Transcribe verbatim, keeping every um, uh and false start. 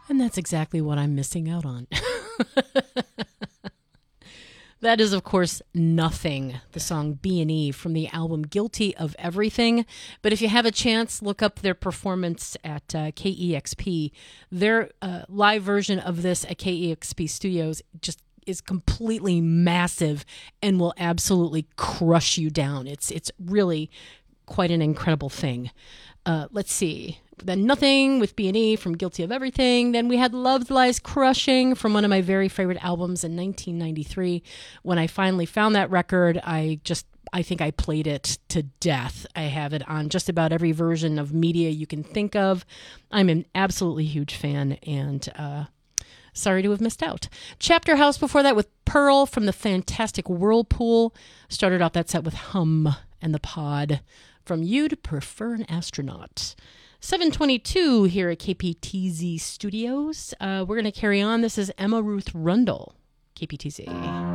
And that's exactly what I'm missing out on. That is, of course, Nothing, the song B and E from the album Guilty of Everything. But if you have a chance, look up their performance at uh, K E X P. Their uh, live version of this at K E X P Studios just is completely massive and will absolutely crush you down. It's it's really quite an incredible thing. Uh, let's see. Then Nothing with B and E from Guilty of Everything. Then we had Love Lies Crushing from one of my very favorite albums in nineteen ninety-three. When I finally found that record, I just, I think I played it to death. I have it on just about every version of media you can think of. I'm an absolutely huge fan, and uh, sorry to have missed out. Chapter House before that with Pearl from the fantastic Whirlpool. Started out that set with Hum and the Pod from You'd Prefer an Astronaut. seven twenty-two here at K P T Z Studios. Uh, we're going to carry on. This is Emma Ruth Rundle, K P T Z.